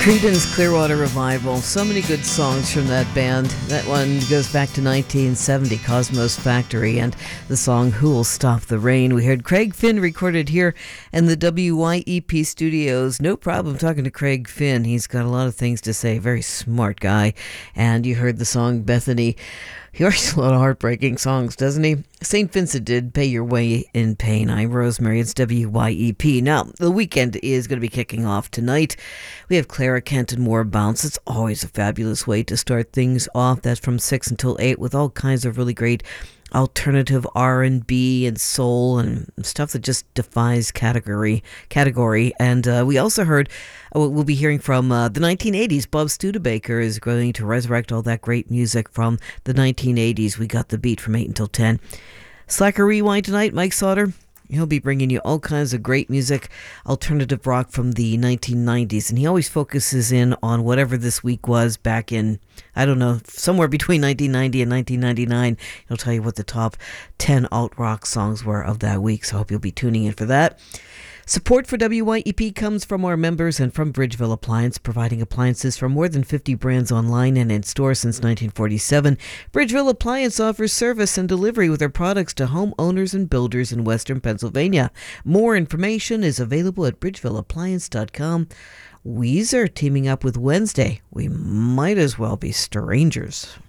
Creedence Clearwater Revival. So many good songs from that band. That one goes back to 1970, Cosmos Factory, and the song Who'll Stop the Rain. We heard Craig Finn recorded here in the WYEP studios. No problem talking to Craig Finn. He's got a lot of things to say. Very smart guy. And you heard the song Bethany. He writes a lot of heartbreaking songs, doesn't he? St. Vincent did Pay Your Way in Pain. I'm Rosemary. It's WYEP. Now, the weekend is going to be kicking off tonight. We have Clara Kent and More Bounce. It's always a fabulous way to start things off. That's from 6 until 8 with all kinds of really great alternative R&B and soul and stuff that just defies category. And we also heard, we'll be hearing from the 1980s. Bob Studebaker is going to resurrect all that great music from the 1980s. We got the beat from 8 until 10. Slacker Rewind tonight, Mike Sauter. He'll be bringing you all kinds of great music, alternative rock from the 1990s. And he always focuses in on whatever this week was back in, I don't know, somewhere between 1990 and 1999. He'll tell you what the top 10 alt-rock songs were of that week. So I hope you'll be tuning in for that. Support for WYEP comes from our members and from Bridgeville Appliance, providing appliances from more than 50 brands online and in store since 1947. Bridgeville Appliance offers service and delivery with their products to homeowners and builders in Western Pennsylvania. More information is available at bridgevilleppliance.com. Weezer teaming up with Wednesday. We might as well be strangers.